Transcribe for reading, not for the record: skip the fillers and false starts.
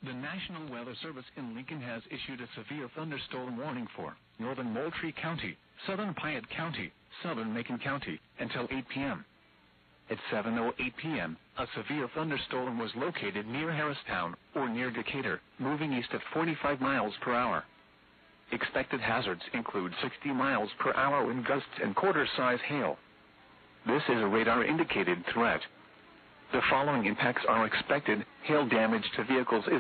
The National Weather Service in Lincoln has issued a severe thunderstorm warning for northern Moultrie County, southern Piatt County, southern Macon County until 8 p.m. At 7:08 p.m., a severe thunderstorm was located near Harristown or near Decatur, moving east at 45 miles per hour. Expected hazards include 60 miles per hour wind gusts and quarter-size hail. This is a radar-indicated threat. The following impacts are expected. Hail damage to vehicles is